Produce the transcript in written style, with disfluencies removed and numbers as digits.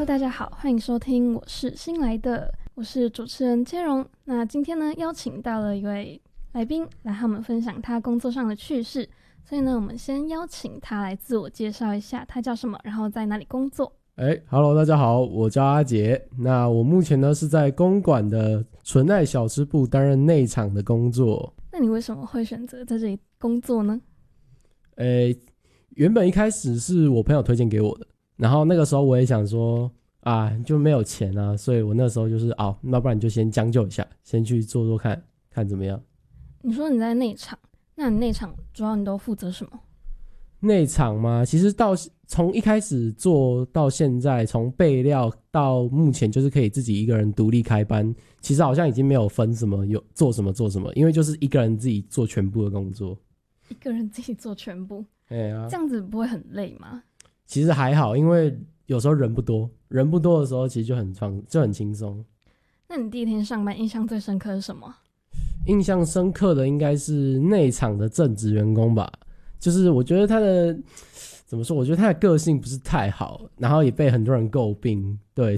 大家好，欢迎收听我是新来的，我是主持人千荣。那今天呢，邀请到了一位来宾来和我们分享他工作上的趣事，所以呢，我们先邀请他来自我介绍一下，他叫什么，然后在哪里工作。 Hello， 大家好，我叫阿杰。那我目前呢是在公馆的纯爱小吃部担任内场的工作。 那你为什么会选择在这里工作呢？ 原本一开始是我朋友推荐给我的，然后那个时候我也想说就没有钱啊，所以我那时候就是那不然你就先将就一下，先去做做看看怎么样。 你说你在内场，那你内场主要你都负责什么？ 内场吗？其实从一开始做到现在，从备料到目前就是可以自己一个人独立开班，其实好像已经没有分什么有做什么，因为就是一个人自己做全部的工作。 一个人自己做全部？这样子不会很累吗？ 其实还好，因为有时候人不多的时候，其实就很轻松。 那你第一天上班印象最深刻是什么？ 印象深刻的应该是内场的正职员工吧。就是我觉得他的怎么说？我觉得他的个性不是太好，然后也被很多人诟病。对，